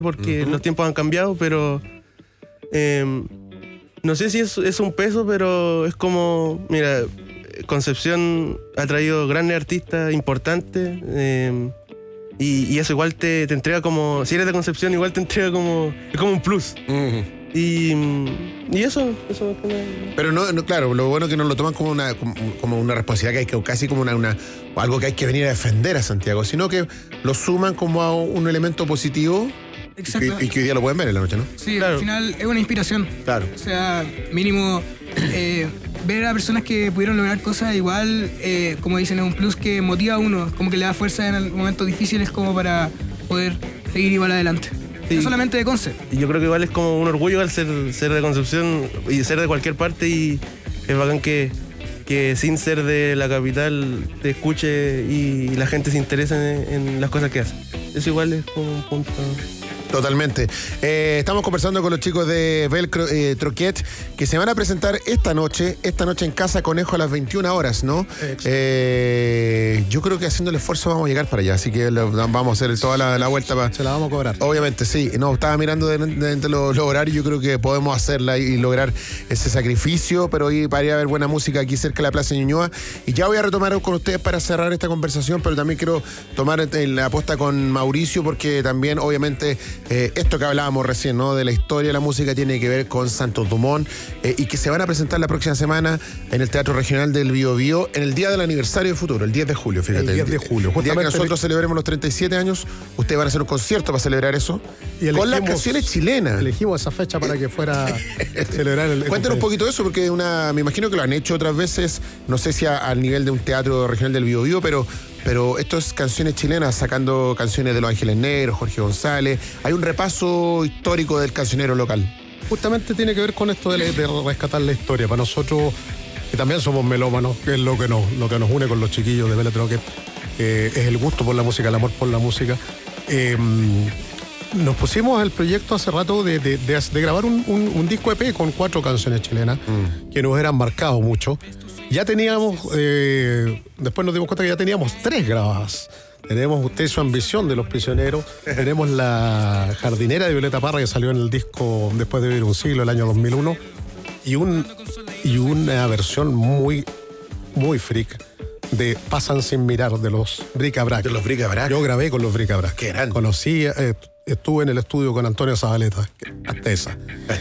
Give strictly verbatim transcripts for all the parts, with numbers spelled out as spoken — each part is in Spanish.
porque Uh-huh. los tiempos han cambiado, pero eh, no sé si es, es un peso, pero es como, mira, Concepción ha traído grandes artistas importantes eh, y, y eso igual te, te entrega como, si eres de Concepción igual te entrega como, es como un plus. Uh-huh. Y, y eso, eso es como... Pero no, no, claro, lo bueno es que no lo toman como una, como, como una responsabilidad que hay que, casi como una, una, algo que hay que venir a defender a Santiago, sino que lo suman como a un elemento positivo. Exacto. Y, y que hoy día lo pueden ver en la noche, ¿no? Sí, Claro. al final es una inspiración. Claro. O sea, mínimo eh, ver a personas que pudieron lograr cosas igual, eh, como dicen, es un plus que motiva a uno, como que le da fuerza en momentos difíciles como para poder seguir igual adelante. Sí. No solamente de Conce. Y yo creo que igual es como un orgullo al ser, ser de Concepción y ser de cualquier parte, y es bacán que, que sin ser de la capital te escuche y la gente se interese en, en las cosas que hace. Eso igual es como un punto... Totalmente. Eh, estamos conversando con los chicos de Velcro eh, Troquet, que se van a presentar esta noche, esta noche en Casa Conejo a las veintiuna horas, ¿no? Eh, yo creo que haciendo el esfuerzo vamos a llegar para allá, así que lo, vamos a hacer toda la, la vuelta para... Se la vamos a cobrar. Obviamente, sí. No, estaba mirando de, de, de los, los horarios, yo creo que podemos hacerla y lograr ese sacrificio, pero hoy para ir a ver buena música aquí cerca de la Plaza Ñuñoa. Y ya voy a retomar con ustedes para cerrar esta conversación, pero también quiero tomar la aposta con Mauricio, porque también, obviamente, Eh, esto que hablábamos recién, ¿no? De la historia de la música tiene que ver con Santos Dumont eh, y que se van a presentar la próxima semana en el Teatro Regional del Bío Bío en el día del aniversario de Futuro, el diez de julio, fíjate. El diez de julio, El día que justamente. nosotros celebremos los treinta y siete años, ustedes van a hacer un concierto para celebrar eso Y con las elegimos- canciones chilenas. Elegimos esa fecha para que fuera celebrar el... el Cuéntanos un cumpleaños. poquito de eso, porque una, me imagino que lo han hecho otras veces, no sé si a- al nivel de un teatro regional del Bío Bío, pero, pero esto es canciones chilenas, sacando canciones de Los Ángeles Negros, Jorge González. Hay un repaso histórico del cancionero local. Justamente tiene que ver con esto de, de rescatar la historia. Para nosotros, que también somos melómanos, que es lo que nos, lo que nos une con los chiquillos de Vélez Troquet, eh, es el gusto por la música, el amor por la música. Eh, nos pusimos el proyecto hace rato de, de, de, de grabar un, un, un disco E P con cuatro canciones chilenas mm. que nos eran marcado mucho. Ya teníamos, eh, después nos dimos cuenta que ya teníamos tres grabadas. Tenemos Usted y su ambición de Los Prisioneros, tenemos La Jardinera de Violeta Parra, que salió en el disco Después de vivir un siglo, el año dos mil uno, y, un, y una versión muy, muy freak de Pasan sin mirar, de los Bric-a-Brac. De los Bric-a-Brac. Yo grabé con los Bric-a-Brac. Qué grande. Conocí, eh, estuve en el estudio con Antonio Zabaleta, hasta esa.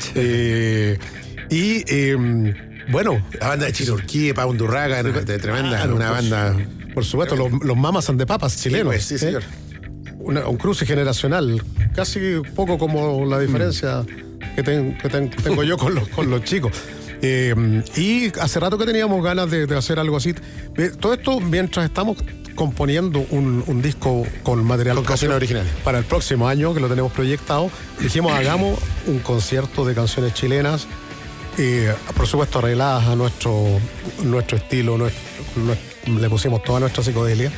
eh, y... Eh, Bueno, La banda de Chirurquí, Pau Undurraga, de tremenda, claro, una por banda... su- Por supuesto, los, los Mamas and the Papas chilenos. pues, sí, señor. ¿eh? Una- un cruce generacional, casi poco como la diferencia que, ten- que ten- tengo yo con los, con los chicos. Eh, y hace rato que teníamos ganas de, de hacer algo así. Eh, Todo esto mientras estamos componiendo un, un disco con material Con propio canciones originales. para el próximo año, que lo tenemos proyectado. Dijimos, hagamos un concierto de canciones chilenas, eh, por supuesto arregladas a nuestro, nuestro estilo, nuestro, nuestro- le pusimos toda nuestra psicodelia.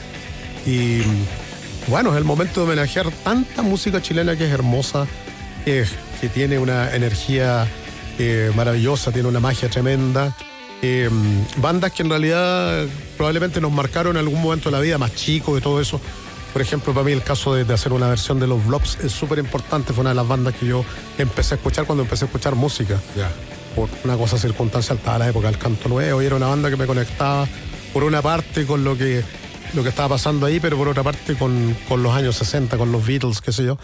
Y bueno, es el momento de homenajear tanta música chilena que es hermosa, que, que tiene una energía eh, maravillosa, tiene una magia tremenda. Eh, bandas que en realidad probablemente nos marcaron en algún momento de la vida, más chicos, de todo eso. Por ejemplo, para mí el caso de, de hacer una versión de los Blobs es súper importante. Fue una de las bandas que yo empecé a escuchar cuando empecé a escuchar música. Ya. Por una cosa circunstancial, estaba la época del canto nuevo y era una banda que me conectaba por una parte con lo que, lo que estaba pasando ahí, pero por otra parte con, con los años sesenta, con los Beatles, qué sé yo.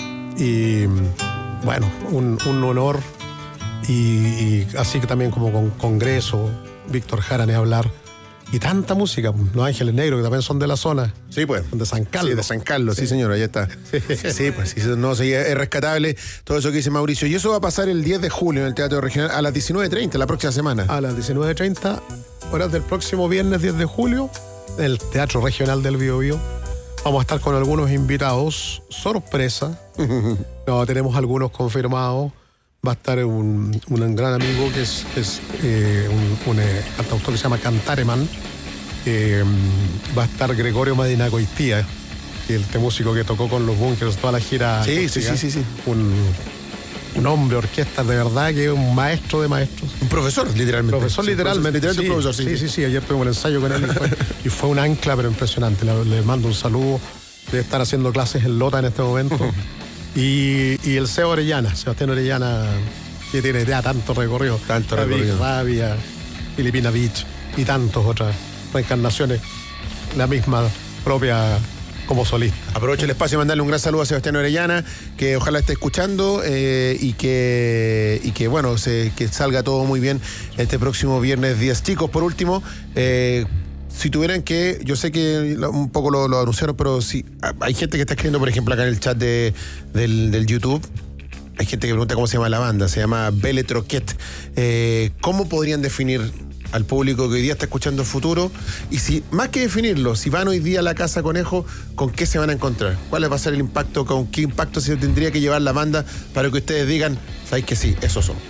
Y bueno, un, un honor. Y, y así que también como con Congreso, Víctor Jara, ni hablar. Y tanta música, Los Ángeles Negros, que también son de la zona. Sí, pues. De San Carlos. Sí, de San Carlos, sí, Sí. señor, ahí está. Sí, pues, sí, no, sí, es rescatable todo eso que dice Mauricio. Y eso va a pasar el diez de julio en el Teatro Regional a las diecinueve treinta, la próxima semana. A las diecinueve treinta, horas del próximo viernes diez de julio, en el Teatro Regional del Bío Bío. Vamos a estar con algunos invitados, sorpresa. No, tenemos algunos confirmados. Va a estar un, un gran amigo que es, es eh, un, un eh, cantautor que se llama Cantareman. Eh, va a estar Gregorio Madinagoitía, el este músico que tocó con los Bunkers toda la gira. Sí, sí, sí, sí, sí. Un, un hombre orquesta de verdad, que es un maestro de maestros. Un profesor, literalmente. Profesor, Sí, literalmente. Literalmente sí, un profesor, sí. Sí, sí, sí. Ayer tuvimos un ensayo con él y fue, y fue un ancla, pero impresionante. Le, le mando un saludo. Debe estar haciendo clases en Lota en este momento. Y, y el C E O Orellana, Sebastián Orellana, que tiene ya tanto recorrido. Tanto Rabia, recorrido. Rabia, Filipina Beach y tantas otras reencarnaciones, la misma propia como solista. Aprovecho el espacio y mandarle un gran saludo a Sebastián Orellana, que ojalá esté escuchando eh, y que, y que bueno, se, que salga todo muy bien este próximo viernes diez. Chicos, por último, eh, si tuvieran que, yo sé que un poco lo, lo anunciaron, pero si hay gente que está escribiendo, por ejemplo, acá en el chat de, del, del YouTube. Hay gente que pregunta cómo se llama la banda, se llama Belle Troquet. Eh, ¿Cómo podrían definir al público que hoy día está escuchando el futuro? Y si, más que definirlo, si van hoy día a la Casa Conejo, ¿con qué se van a encontrar? ¿Cuál va a ser el impacto? ¿Con qué impacto se tendría que llevar la banda para que ustedes digan, sabéis que sí, esos son?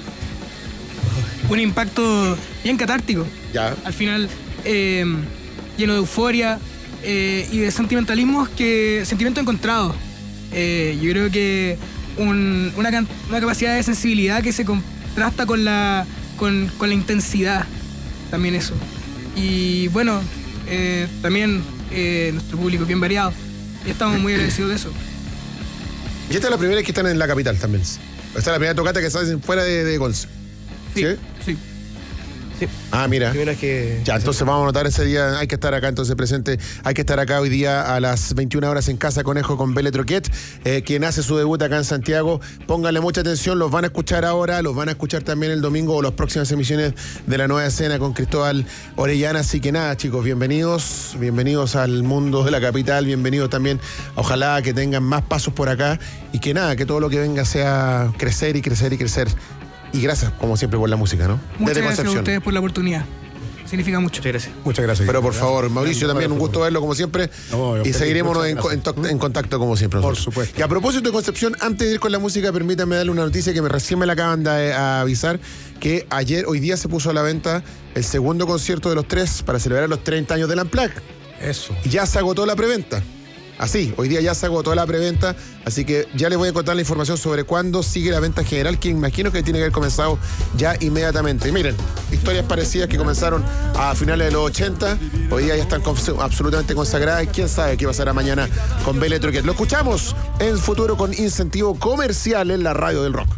Un impacto bien catártico. Ya. Al final, eh, lleno de euforia eh, y de sentimentalismos, que sentimientos encontrados. Eh, yo creo que un- una, can- una capacidad de sensibilidad que se contrasta con la, con, con la intensidad, también eso. Y bueno, eh, también eh, nuestro público es bien variado y estamos muy agradecidos de eso. Y esta es la primera vez que están en la capital también. Esta es la primera tocata que salen fuera de, de Conce. Sí, ¿Sí? sí. Ah, mira. Primera que. Ya, entonces vamos a anotar ese día, hay que estar acá entonces presente, hay que estar acá hoy día a las veintiuna horas en Casa Conejo con Belle Troquet, eh, quien hace su debut acá en Santiago. Pónganle mucha atención, los van a escuchar ahora, los van a escuchar también el domingo o las próximas emisiones de la Nueva Escena con Cristóbal Orellana. Así que nada, chicos, bienvenidos, bienvenidos al mundo de la capital, bienvenidos también, ojalá que tengan más pasos por acá y que nada, que todo lo que venga sea crecer y crecer y crecer. Y gracias, como siempre, por la música, ¿no? Muchas Desde gracias a Concepción. ustedes por la oportunidad. Significa mucho. Muchas gracias. Muchas gracias. Pero por Gracias. favor, Mauricio, Gracias. también un gusto verlo como siempre. No, yo y feliz, seguiremos muchas en, gracias. en to- en contacto como siempre. Por nosotros. supuesto. Y a propósito de Concepción, antes de ir con la música, permítanme darle una noticia que me recién me la acaban de a avisar, que ayer, hoy día se puso a la venta el segundo concierto de los tres para celebrar los treinta años del Unplugged. Eso. Y ya se agotó la preventa. Así, hoy día ya se agotó la preventa, así que ya les voy a contar la información sobre cuándo sigue la venta general, que imagino que tiene que haber comenzado ya inmediatamente. Y miren, historias parecidas que comenzaron a finales de los ochenta, hoy día ya están cons- absolutamente consagradas, y quién sabe qué pasará mañana con Belle Troquet. Lo escuchamos en futuro con incentivo comercial en la radio del rock.